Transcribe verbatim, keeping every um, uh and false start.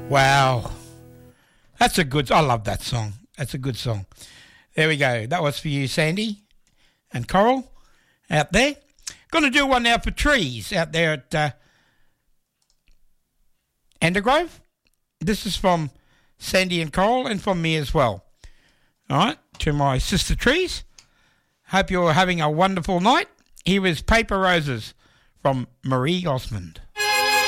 Wow. That's a good, I love that song. That's a good song. There we go. That was for you, Sandy and Coral out there. Going to do one now for Trees out there at uh, Andergrove. This is from Sandy and Coral and from me as well. All right, to my sister Trees. Hope you're having a wonderful night. Here is Paper Roses from Marie Osmond.